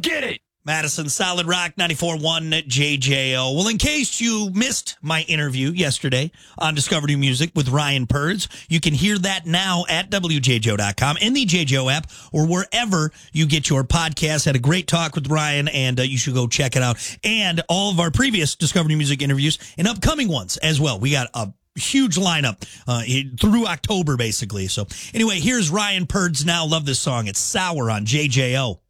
get it. Madison, Solid Rock 94.1 JJO. Well, in case you missed my interview yesterday on Discover New Music with Ryan Purds, you can hear that now at WJJO.com, in the JJO app, or wherever you get your podcasts. Had a great talk with Ryan, and you should go check it out. And all of our previous Discover New Music interviews and upcoming ones as well. We got a huge lineup through October, basically. So anyway, here's Ryan Purds now. Love this song. It's Sour on JJO.